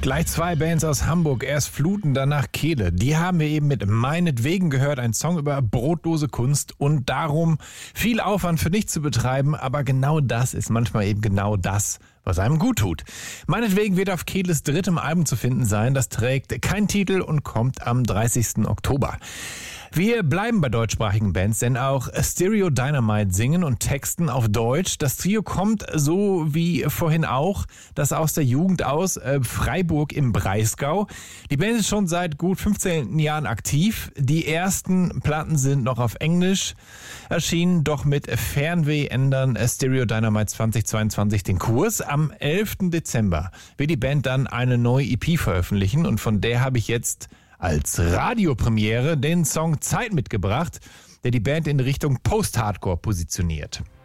Gleich zwei Bands aus Hamburg, erst Fluten, danach Kehle. Die haben wir eben mit Meinetwegen gehört, ein Song über brotlose Kunst und darum, viel Aufwand für nichts zu betreiben, aber genau das ist manchmal eben genau das, was einem gut tut. Meinetwegen wird auf Kehles drittem Album zu finden sein. Das trägt keinen Titel und kommt am 30. Oktober. Wir bleiben bei deutschsprachigen Bands, denn auch Stereo Dynamite singen und texten auf Deutsch. Das Trio kommt, so wie vorhin auch, das aus der Jugend aus Freiburg im Breisgau. Die Band ist schon seit gut 15 Jahren aktiv. Die ersten Platten sind noch auf Englisch erschienen, doch mit Fernweh ändern Stereo Dynamite 2022 den Kurs. Am 11. Dezember wird die Band dann eine neue EP veröffentlichen und von der habe ich jetzt als Radiopremiere den Song Zeit mitgebracht, der die Band in Richtung Post-Hardcore positioniert.